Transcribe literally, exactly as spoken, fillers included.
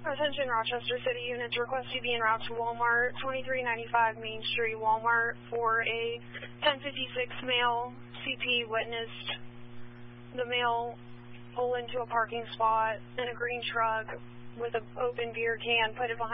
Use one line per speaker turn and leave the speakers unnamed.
Attention Rochester City units, request you be en route to Walmart, twenty-three ninety-five Main Street, Walmart, for a ten fifty-six male. C P witnessed the male pull into a parking spot in a green truck with an open beer can, put it behind